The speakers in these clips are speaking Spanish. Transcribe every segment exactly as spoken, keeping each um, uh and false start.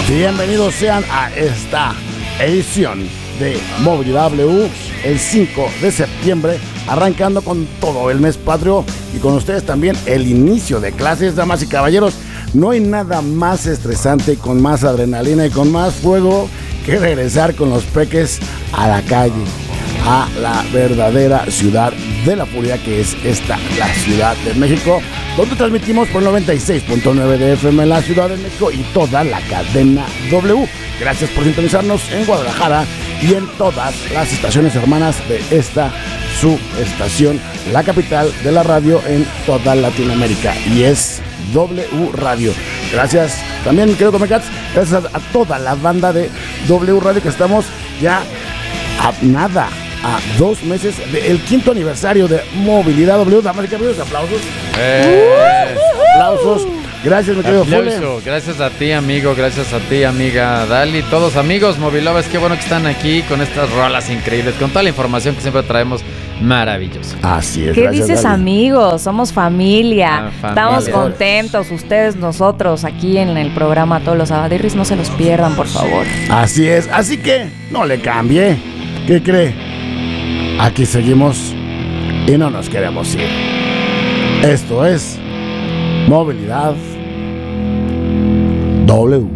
Bienvenidos sean a esta edición de Movilidad W el cinco de septiembre, arrancando con todo el mes patrio y con ustedes también el inicio de clases, damas y caballeros. No hay nada más estresante, con más adrenalina y con más fuego que regresar con los peques a la calle, a la verdadera ciudad de la furia que es esta, la Ciudad de México, donde transmitimos por noventa y seis punto nueve de F M en la Ciudad de México y toda la cadena W. Gracias por sintonizarnos en Guadalajara y en todas las estaciones hermanas de esta su estación, la capital de la radio en toda Latinoamérica, y es W Radio. Gracias también, querido Comecats, gracias a, a toda la banda de W Radio, que estamos ya a nada, a dos meses del quinto aniversario de Movilidad W. Damas y caballeros, aplausos. Eh. Uh, aplausos. Gracias, mi querido Fole. Gracias a ti, amigo. Gracias a ti, amiga Dali. Todos amigos Movilovers, qué bueno que están aquí con estas rolas increíbles, con toda la información que siempre traemos maravillosa. Así es. ¿Qué gracias, dices, Dali? Amigos? Somos familia. Ah, familia. Estamos contentos, ustedes, nosotros, aquí en el programa todos los sabadirris. No se los pierdan, por favor. Así es. Así que no le cambie. ¿Qué cree? Aquí seguimos y no nos queremos ir. Esto es Movilidad W.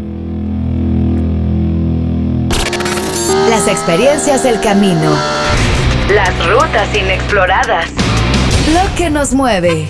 Las experiencias del camino. Las rutas inexploradas. Lo que nos mueve.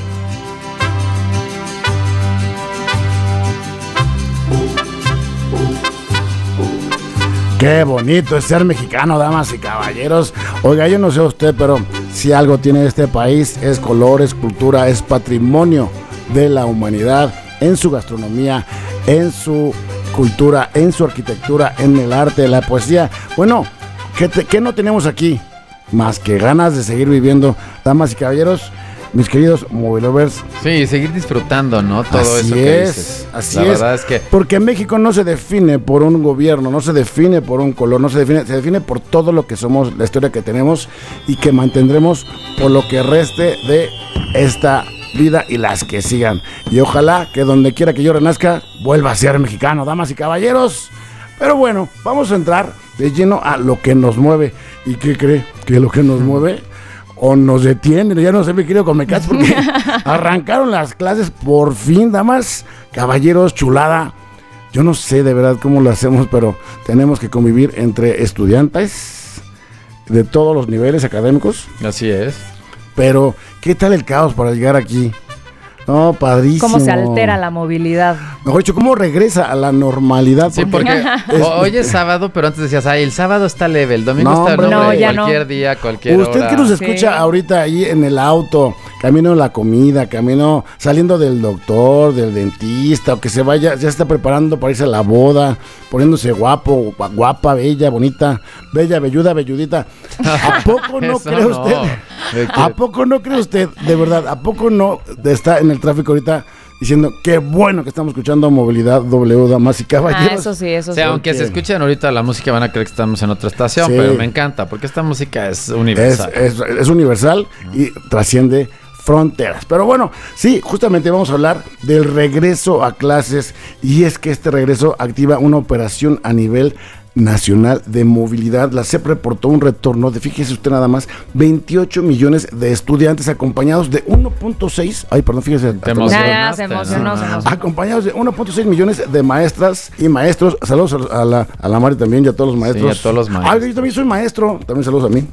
Qué bonito es ser mexicano, damas y caballeros. Oiga, yo no sé usted, pero si algo tiene este país es color, es cultura, es patrimonio de la humanidad, en su gastronomía, en su cultura, en su arquitectura, en el arte, la poesía. Bueno, ¿qué, te, qué no tenemos aquí? Más que ganas de seguir viviendo, damas y caballeros, mis queridos Movilovers. Sí, seguir disfrutando, ¿no? Todo así eso que es, dices. Así la es. verdad es que porque México no se define por un gobierno, no se define por un color, no se define, se define por todo lo que somos, la historia que tenemos y que mantendremos por lo que reste de esta vida y las que sigan. Y ojalá que donde quiera que yo renazca, vuelva a ser mexicano, damas y caballeros. Pero bueno, vamos a entrar de lleno a lo que nos mueve. ¿Y qué cree? Que lo que nos mueve o nos detienen, ya no sé, mi querido Comecats, porque arrancaron las clases por fin, damas, caballeros, chulada. Yo no sé de verdad cómo lo hacemos, pero tenemos que convivir entre estudiantes de todos los niveles académicos. Así es. Pero, ¿qué tal el caos para llegar aquí? No, padrísimo. ¿Cómo se altera la movilidad? Mejor dicho, ¿cómo regresa a la normalidad? Sí, porque es, hoy es sábado, pero antes decías, ay, el sábado está leve, el domingo no, está hombre, no, ya cualquier no. día, cualquier Usted hora. que nos escucha sí. ahorita ahí en el auto, camino a la comida, camino saliendo del doctor, del dentista, o que se vaya, ya está preparando para irse a la boda, poniéndose guapo, guapa, bella, bonita, bella, velluda, velludita. ¿A poco no cree no. usted? ¿A poco no cree usted? De verdad, ¿a poco no está en el tráfico ahorita diciendo qué bueno que estamos escuchando Movilidad W, damas y caballeros? Ah, eso sí, eso sí. O sea, sí. aunque se escuchen ahorita la música, van a creer que estamos en otra estación, sí. Pero me encanta, porque esta música es universal. Es, es, es universal y trasciende fronteras. Pero bueno, sí, justamente vamos a hablar del regreso a clases, y es que este regreso activa una operación a nivel nacional de movilidad. La C E P reportó un retorno de, fíjese usted nada más, veintiocho millones de estudiantes acompañados de uno punto seis, ay, perdón, fíjese. Te emocionaste, ya, ya, se emocionó, ¿no? se emocionó. Acompañados de uno punto seis millones de maestras y maestros. Saludos a la, a la Mari también y a todos los maestros. Sí, a todos los maestros. Ay, yo también soy maestro, también saludos a mí.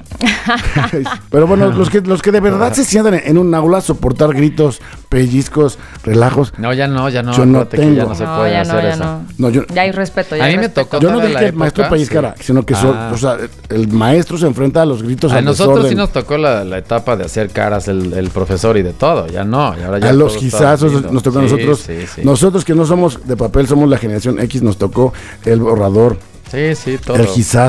Pero bueno, los que, los que de verdad se sientan en, en un aula, soportar gritos, pellizcos, relajos. No, ya no, ya no. Yo no tengo. Ya no se no, puede ya hacer no, ya eso. No. No, yo, ya hay respeto. Ya a hay mí respeto. me tocó. Yo no dije que el maestro pellizcara, sí. sino que ah. son, o sea, el maestro se enfrenta a los gritos. A nosotros desorden. sí nos tocó la, la etapa de hacer caras el, el profesor y de todo. Ya no. Y ahora ya a los gizazos nos tocó sí, a nosotros. Sí, sí. Nosotros que no somos de papel, somos la generación X, nos tocó el borrador. Sí, sí, todo. El gizazo.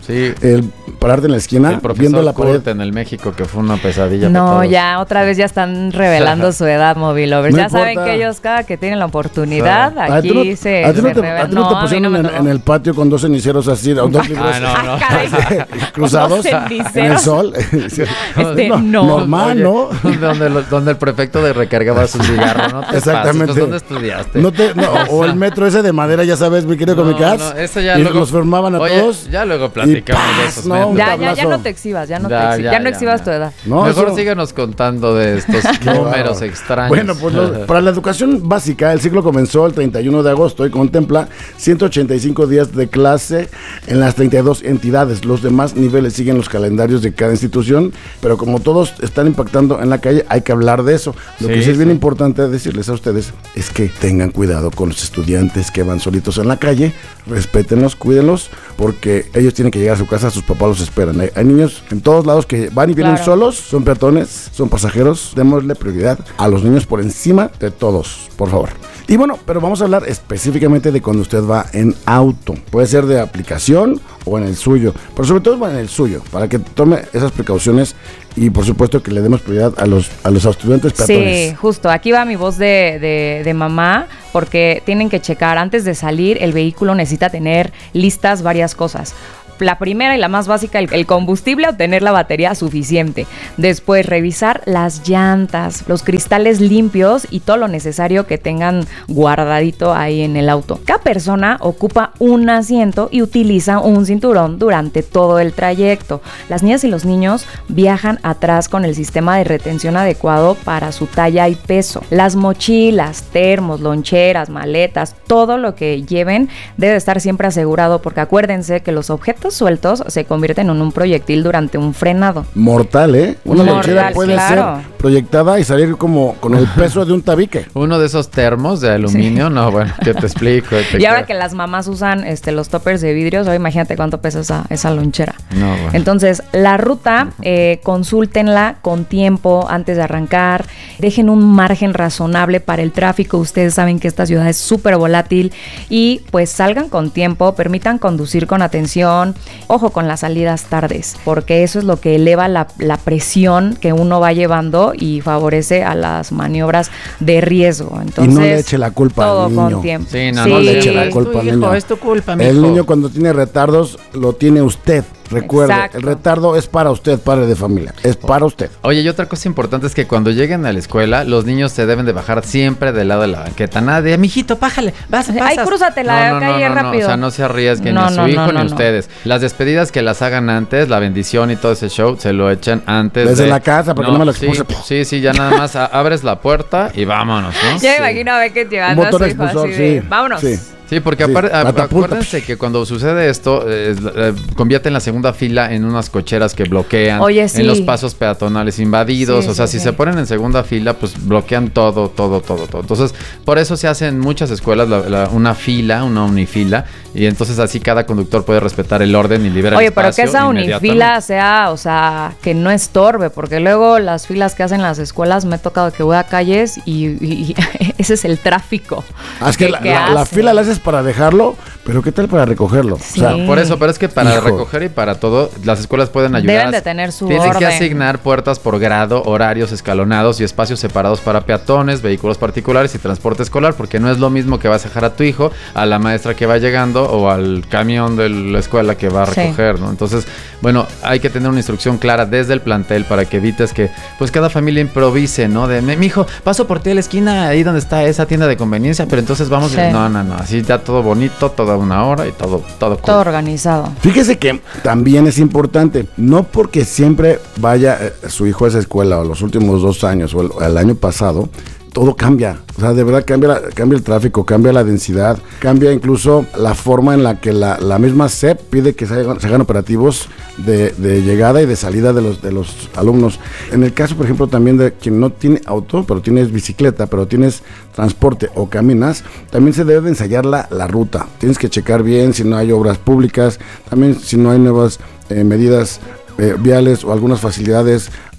Sí. El pararte en la esquina, el viendo la pared. en el México, que fue una pesadilla. No, ya, otra vez ya están revelando su edad, Movilovers. No ya importa. Saben que ellos, cada que tienen la oportunidad, claro. aquí no, se, a ti no se te, revelan. a ti no, no te pusieron no en, en el patio con dos ceniceros así, dos libros ah, no, no. cruzados en el sol. este, no, no. Normal, Oye, ¿no? Donde, donde el prefecto de recargaba su cigarro, ¿no? Te Exactamente. Pases, ¿dónde estudiaste? No te, no, o el metro ese de madera, ya sabes, mi querido no, Comicats. No, eso ya y luego, los formaban a oye, todos. Ya luego platicamos de esos no, ya, ya, ya no te exhibas, ya no, ya, te exhibas, ya, ya no exhibas ya. tu edad. No, Mejor eso... síguenos contando de estos números wow. extraños. Bueno, pues los, para la educación básica, el ciclo comenzó el treinta y uno de agosto y contempla ciento ochenta y cinco días de clase en las treinta y dos entidades. Los demás niveles siguen los calendarios de cada institución, pero como todos están impactando en la calle, hay que hablar de eso. Lo sí, que sí es bien sí. importante decirles a ustedes es que tengan cuidado con los estudiantes que van solitos en la calle, respétenlos, cuídenlos, porque ellos tienen que llegar a su casa, sus papás los esperan. Hay, hay niños en todos lados que van y vienen claro. solos, son peatones, son pasajeros. Démosle prioridad a los niños por encima de todos, por favor. Y bueno, pero vamos a hablar específicamente de cuando usted va en auto. Puede ser de aplicación o en el suyo, pero sobre todo en el suyo, para que tome esas precauciones y por supuesto que le demos prioridad a los a los estudiantes peatones. Sí, justo, aquí va mi voz de, de, de mamá, porque tienen que checar, antes de salir, el vehículo necesita tener listas varias cosas. La primera y la más básica, el, el combustible o tener la batería suficiente. Después, revisar las llantas, los cristales limpios y todo lo necesario que tengan guardadito ahí en el auto. Cada persona ocupa un asiento y utiliza un cinturón durante todo el trayecto. Las niñas y los niños viajan atrás con el sistema de retención adecuado para su talla y peso. Las mochilas, termos, loncheras, maletas, todo lo que lleven debe estar siempre asegurado, porque acuérdense que los objetos sueltos se convierten en un proyectil durante un frenado. Mortal, ¿eh? Una Mortal, lonchera puede claro. ser proyectada y salir como con el peso de un tabique. Uno de esos termos de aluminio, sí. no, bueno, que te explico. Te y ahora que las mamás usan este, los toppers de vidrio, o imagínate cuánto pesa esa, esa lonchera. No, bueno. Entonces, la ruta, eh, consúltenla con tiempo antes de arrancar, dejen un margen razonable para el tráfico. Ustedes saben que esta ciudad es súper volátil y pues salgan con tiempo, permitan conducir con atención. Ojo con las salidas tardes, porque eso es lo que eleva la, la presión que uno va llevando y favorece a las maniobras de riesgo. Entonces, y no le eche la culpa todo al niño. Con tiempo. Sí, no, sí. no le eche la culpa al niño. Es tu culpa, mijo. El niño cuando tiene retardos lo tiene usted. Recuerde, Exacto. el retardo es para usted, padre de familia. Es para usted. Oye, y otra cosa importante es que cuando lleguen a la escuela, los niños se deben de bajar siempre del lado de la banqueta. Nadie, mijito, pájale, vas, pasas. Ay, crúzate la no, no, calle no, no, rápido. No, o sea, no se arriesguen no, ni a su no, hijo no, ni no, a no. ustedes. Las despedidas que las hagan antes, la bendición y todo ese show, se lo echan antes. Desde de, la casa, porque no, no me lo expulse. Sí, sí, sí, ya nada más a, abres la puerta y vámonos, ¿no? Ya me imagino a Beckett llevando a su hijo así de, sí, vámonos. Sí. Sí, porque sí, aparte, acuérdense que cuando sucede esto, eh, eh, convierten la segunda fila en unas cocheras que bloquean, Oye, sí. en los pasos peatonales invadidos, sí, o sea, sí, si sí. se ponen en segunda fila, pues bloquean todo, todo, todo, todo. Entonces, por eso se hace en muchas escuelas la, la, una fila, una unifila, y entonces así cada conductor puede respetar el orden y liberar Oye, el espacio. Oye, pero que esa unifila sea, o sea, que no estorbe, porque luego las filas que hacen las escuelas, me he tocado que voy a calles y, y, y ese es el tráfico. Ah, es que, que la, la, la fila la haces para dejarlo, pero ¿qué tal para recogerlo? Sí. O sea, por eso, pero es que para Hijo. recoger y para todo, las escuelas pueden ayudar. Deben de tener su Tienen orden. que asignar puertas por grado, horarios escalonados y espacios separados para peatones, vehículos particulares y transporte escolar, porque no es lo mismo que vas a dejar a tu hijo, a la maestra que va llegando o al camión de la escuela que va a recoger, sí. ¿no? Entonces, bueno, hay que tener una instrucción clara desde el plantel para que evites que, pues, cada familia improvise, ¿no? De, mi hijo, paso por ti a la esquina, ahí donde está esa tienda de conveniencia, pero entonces vamos... Sí. No, no, no, así ya todo bonito, toda una hora y todo, todo cool. Todo organizado. Fíjese que también es importante, no porque siempre vaya eh, su hijo a esa escuela o los últimos dos años o el, el año pasado, todo cambia, o sea, de verdad cambia, la, cambia el tráfico, cambia la densidad, cambia incluso la forma en la que la, la misma S E P pide que se hagan, se hagan operativos de, de llegada y de salida de los, de los alumnos. En el caso, por ejemplo, también de quien no tiene auto, pero tienes bicicleta, pero tienes transporte o caminas, también se debe de ensayar la, la ruta. Tienes que checar bien si no hay obras públicas, también si no hay nuevas eh, medidas eh, viales o algunas facilidades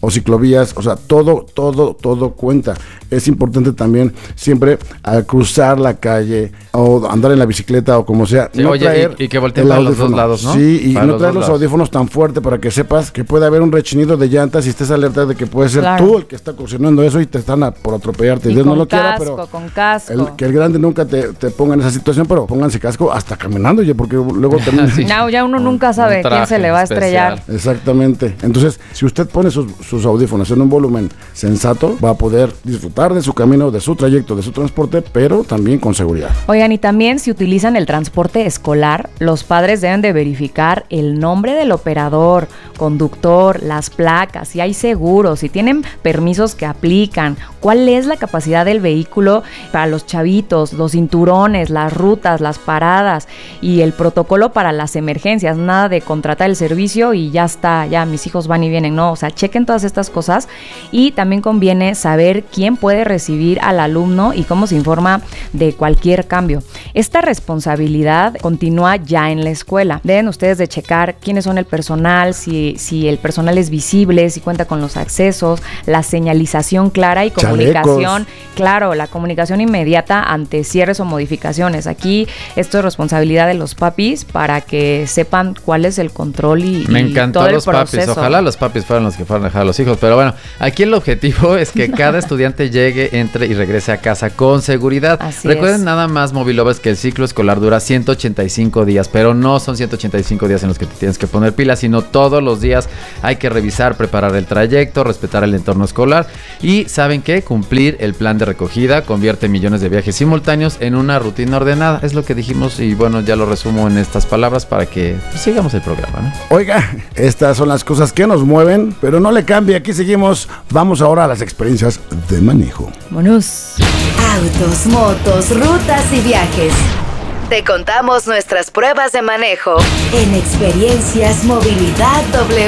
o ciclovías, o sea, todo, todo, todo cuenta. Es importante también siempre al cruzar la calle o andar en la bicicleta o como sea, sí, no oye, traer y, y que volteen para los dos lados, ¿no? Sí, y para no los traer dos los lados. audífonos tan fuerte para que sepas que puede haber un rechinido de llantas y estés alerta de que puede ser Claro. tú el que está ocasionando eso y te están a, por atropellarte. Y Dios con no lo quiera, casco, pero con casco. el, que el grande nunca te, te ponga en esa situación, pero pónganse casco hasta caminando, oye, porque luego termina. Sí. No, ya uno nunca sabe quién traje se le va a estrellar. especial. Exactamente. Entonces, si usted pone sus, sus audífonos en un volumen sensato, va a poder disfrutar de su camino, de su trayecto, de su transporte, pero también con seguridad. Oigan, y también si utilizan el transporte escolar, los padres deben de verificar el nombre del operador, conductor, las placas, si hay seguros, si tienen permisos que aplican, cuál es la capacidad del vehículo para los chavitos, los cinturones, las rutas, las paradas y el protocolo para las emergencias. Nada de contratar el servicio y ya está, ya mis hijos van y vienen, no, o sea, chequen todas estas cosas. Y también conviene saber quién puede recibir al alumno y cómo se informa de cualquier cambio. Esta responsabilidad continúa ya en la escuela. Deben ustedes de checar quiénes son el personal, si, si el personal es visible, si cuenta con los accesos, la señalización clara y comunicación, Chalecos. claro, la comunicación inmediata ante cierres o modificaciones. Aquí esto es responsabilidad de los papis para que sepan cuál es el control y, Me y encantó todo el los papis. proceso. Ojalá los papis fueran los que fueran a dejar a los hijos. Pero bueno, aquí el objetivo es que cada estudiante llegue, entre y regrese a casa con seguridad. Así Recuerden es. nada más, Movilovers, que el ciclo escolar dura ciento ochenta y cinco días, pero no son ciento ochenta y cinco días en los que te tienes que poner pilas, sino todos los días hay que revisar, preparar el trayecto, respetar el entorno escolar y, ¿saben qué? Cumplir el plan de recogida convierte millones de viajes simultáneos en una rutina ordenada. Es lo que dijimos y bueno, ya lo resumo en estas palabras para que pues, sigamos el programa, ¿no? Oiga, estas son las cosas que nos mueven, pero no le cambie, aquí seguimos. Vamos ahora a las experiencias de manejo. Vámonos. Autos, motos, rutas y viajes. Te contamos nuestras pruebas de manejo en Experiencias Movilidad W.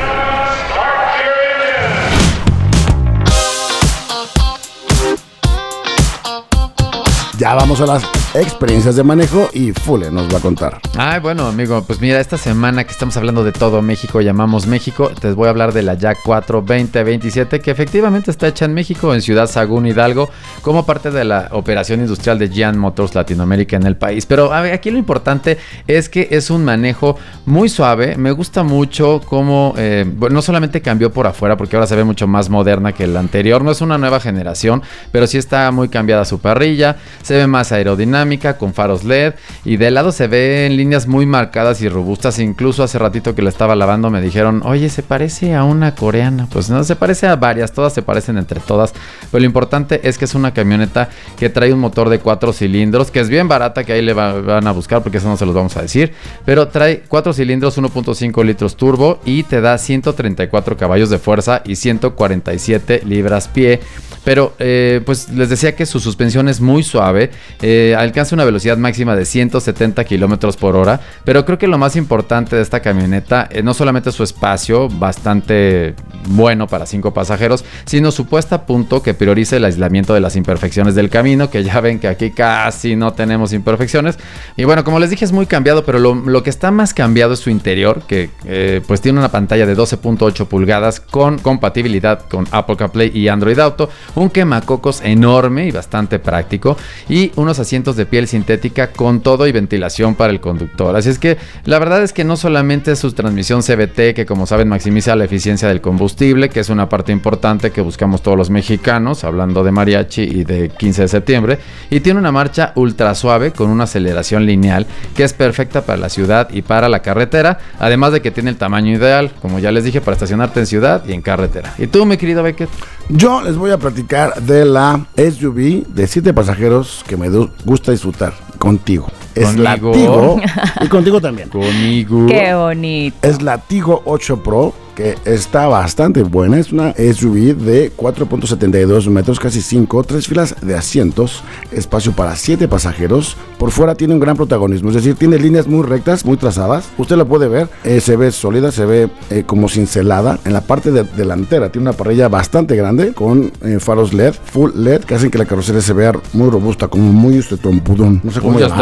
Ya vamos a las experiencias de manejo y Fule nos va a contar. Ay, bueno, amigo, pues mira, esta semana que estamos hablando de todo México, llamamos México, te voy a hablar de la Yak cuatro veinte veintisiete, que efectivamente está hecha en México, en Ciudad Sagún, Hidalgo, como parte de la operación industrial de G M Motors Latinoamérica en el país. Pero a ver, aquí lo importante es que es un manejo muy suave, me gusta mucho cómo, eh, bueno, no solamente cambió por afuera, porque ahora se ve mucho más moderna que la anterior, no es una nueva generación, pero sí está muy cambiada su parrilla, se ve más aerodinámica, con faros L E D, y de lado se ven líneas muy marcadas y robustas. Incluso hace ratito que la estaba lavando me dijeron, oye, se parece a una coreana. Pues no, se parece a varias, todas se parecen entre todas, pero lo importante es que es una camioneta que trae un motor de cuatro cilindros, que es bien barata, que ahí le va, van a buscar porque eso no se los vamos a decir, pero trae cuatro cilindros, uno punto cinco litros turbo y te da ciento treinta y cuatro caballos de fuerza y ciento cuarenta y siete libras-pie. Pero eh, pues les decía que su suspensión es muy suave, eh, alcanza una velocidad máxima de ciento setenta kilómetros por hora, pero creo que lo más importante de esta camioneta eh, no solamente su espacio, bastante bueno para cinco pasajeros, sino su puesta a punto que prioriza el aislamiento de las imperfecciones del camino, que ya ven que aquí casi no tenemos imperfecciones. Y bueno, como les dije, es muy cambiado, pero lo, lo que está más cambiado es su interior, que eh, pues tiene una pantalla de doce punto ocho pulgadas con compatibilidad con Apple CarPlay y Android Auto, un quemacocos enorme y bastante práctico y unos asientos de piel sintética con todo y ventilación para el conductor. Así es que la verdad es que no solamente es su transmisión C V T, que como saben maximiza la eficiencia del combustible, que es una parte importante que buscamos todos los mexicanos, hablando de mariachi y de quince de septiembre, y tiene una marcha ultra suave con una aceleración lineal que es perfecta para la ciudad y para la carretera, además de que tiene el tamaño ideal, como ya les dije, para estacionarte en ciudad y en carretera. ¿Y tú, mi querido Beckett? Yo les voy a platicar de la S U V de siete pasajeros que me gusta disfrutar contigo. Es ¿Conmigo? la Tigo y contigo también. Conmigo. Qué bonito. Es la Tigo ocho Pro, que está bastante buena. Es una S U V de cuatro punto setenta y dos metros, casi cinco, tres filas de asientos, espacio para siete pasajeros. Por fuera tiene un gran protagonismo, es decir, tiene líneas muy rectas, muy trazadas. Usted lo puede ver, eh, se ve sólida, se ve eh, como cincelada. En la parte de, delantera tiene una parrilla bastante grande con eh, faros L E D, full L E D, que hacen que la carrocería se vea muy robusta, como muy este trompudón. No sé cómo Uy, ya llamarlo. está, está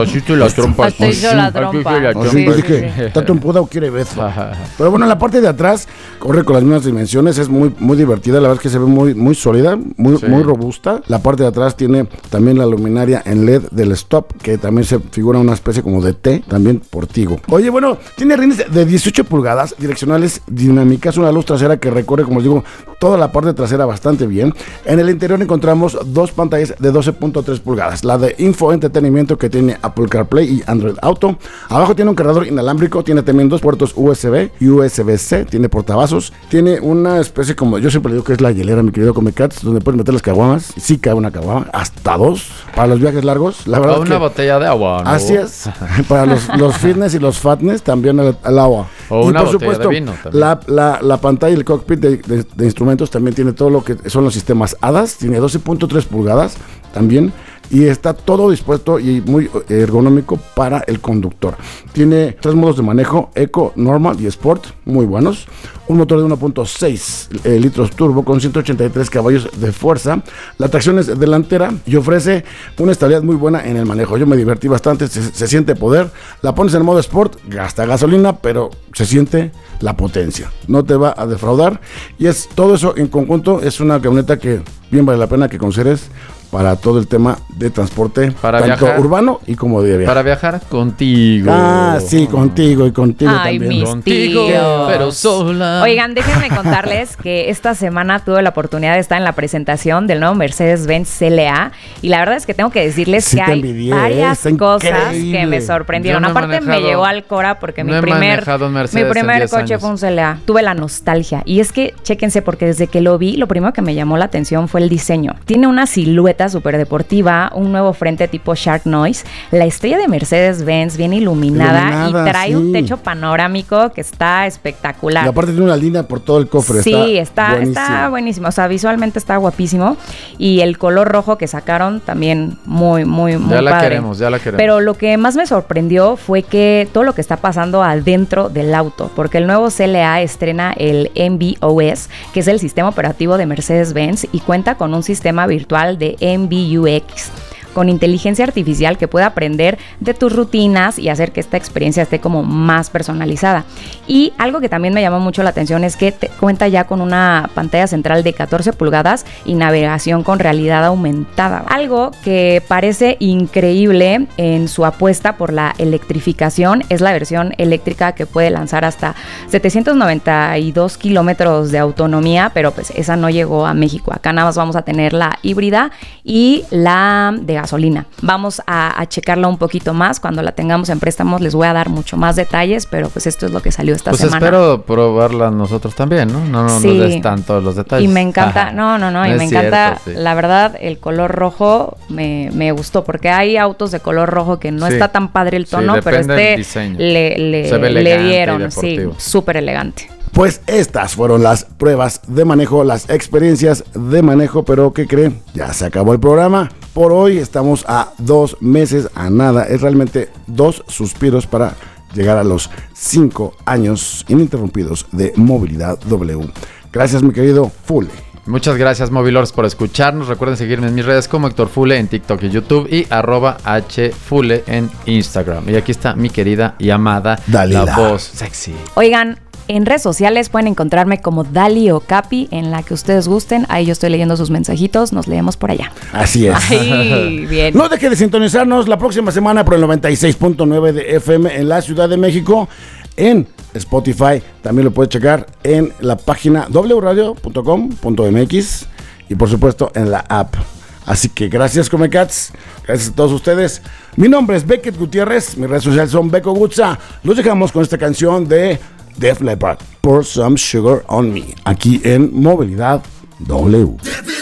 Así te la trompa. Hasta hizo la trompa. Así Sí, dije, sí, sí. ¿está trompuda o quiere beso? Pero bueno, la parte de atrás corre con las mismas dimensiones, es muy, muy divertida, la verdad es que se ve muy, muy sólida, muy, Sí. muy robusta. La parte de atrás tiene también la luminaria en L E D del stop, que también se figura una especie como de T, también por Tigo. Oye, bueno, tiene rines de dieciocho pulgadas, direccionales dinámicas, una luz trasera que recorre, como les digo, toda la parte trasera bastante bien. En el interior encontramos dos pantallas de doce punto tres pulgadas, la de info entretenimiento que tiene Apple CarPlay y Android Auto. Abajo tiene un cargador inalámbrico, tiene también dos puertos U S B y U S B C, tiene portavasos, tiene una especie como, yo siempre digo que es la hielera, mi querido Comecats, donde puedes meter las caguamas, y sí cabe una caguama, hasta dos, para los viajes largos, la verdad O es una que botella de agua, ¿no? así es, para los, los fitness y los fatness también el, el agua. O y una por botella de supuesto, vino también. la, la, la pantalla y el cockpit de, de, de instrumentos también tiene todo lo que son los sistemas A D A S, tiene doce punto tres pulgadas también, y está todo dispuesto y muy ergonómico para el conductor. Tiene tres modos de manejo, Eco, Normal y Sport, muy buenos. Un motor de uno punto seis eh, litros turbo con ciento ochenta y tres caballos de fuerza. La tracción es delantera y ofrece una estabilidad muy buena en el manejo. Yo me divertí bastante, se, se siente poder. La pones en modo Sport, gasta gasolina, pero se siente la potencia. No te va a defraudar. Y es todo eso en conjunto, es una camioneta que bien vale la pena que consideres para todo el tema de transporte, Para tanto viajar. urbano y como de viaje. Para viajar contigo. Ah, sí, contigo y contigo Ay, también. mis Contigo, tíos. pero sola. Oigan, déjenme contarles que esta semana tuve la oportunidad de estar en la presentación del nuevo Mercedes-Benz C L A y la verdad es que tengo que decirles Sí que te hay envidié, varias está cosas increíble. que me sorprendieron. Yo no he Aparte me manejado- llevó al Cora porque no mi he primer, manejado un mi Mercedes en primer diez coche años. fue un C L A. Tuve la nostalgia y es que, chéquense, porque desde que lo vi, lo primero que me llamó la atención fue el diseño. Tiene una silueta súper deportiva, un nuevo frente tipo Shark Noise. La estrella de Mercedes-Benz bien iluminada, Iluminada, y trae sí. un techo panorámico que está espectacular. Y aparte tiene una línea por todo el cofre. Sí, está, está, buenísimo. está buenísimo. O sea, visualmente está guapísimo. Y el color rojo que sacaron también muy, muy, muy Ya la padre. queremos, ya la queremos. Pero lo que más me sorprendió fue que todo lo que está pasando adentro del auto, porque el nuevo C L A estrena el M B O S, que es el sistema operativo de Mercedes-Benz, y cuenta con un sistema virtual de M B U X, con inteligencia artificial que puede aprender de tus rutinas y hacer que esta experiencia esté como más personalizada. Y algo que también me llamó mucho la atención es que te cuenta ya con una pantalla central de catorce pulgadas y navegación con realidad aumentada. Algo que parece increíble en su apuesta por la electrificación es la versión eléctrica que puede lanzar hasta setecientos noventa y dos kilómetros de autonomía, pero pues esa no llegó a México. Acá nada más vamos a tener la híbrida y la de gasolina. Vamos a, a checarla un poquito más. Cuando la tengamos en préstamos les voy a dar mucho más detalles, pero pues esto es lo que salió esta Pues semana. espero probarla nosotros también, ¿no? No, no, Sí. no des tanto los detalles. Y me encanta, no, no, no, y es me encanta, cierto, sí. la verdad, el color rojo me, me gustó, porque hay autos de color rojo que no Sí. está tan padre el Sí, tono, pero depende del este diseño. le, le, Se ve le elegante y dieron, sí, deportivo. súper elegante. Pues estas fueron las pruebas de manejo, las experiencias de manejo, pero ¿qué creen? Ya se acabó el programa. Por hoy estamos a dos meses, a nada. Es realmente dos suspiros para llegar a los cinco años ininterrumpidos de Movilidad W. Gracias, mi querido Fule. Muchas gracias, Movilors, por escucharnos. Recuerden seguirme en mis redes como Héctor Fule en TikTok y YouTube y arroba hfule en Instagram. Y aquí está mi querida y amada Dalila. la voz sexy. Oigan, en redes sociales pueden encontrarme como Dali o Capi, en la que ustedes gusten. Ahí yo estoy leyendo sus mensajitos, nos leemos por allá. Así es. Ay, bien. No deje de sintonizarnos la próxima semana por el noventa y seis punto nueve de F M en la Ciudad de México, en Spotify. También lo puede checar en la página doble u radio punto com punto m x y por supuesto en la app. Así que gracias, Comecats. Gracias a todos ustedes. Mi nombre es Beckett Gutiérrez. Mis redes sociales son Beco Gutza. Los dejamos con esta canción de Def Leppard, Pour Some Sugar on Me, aquí en Movilidad W.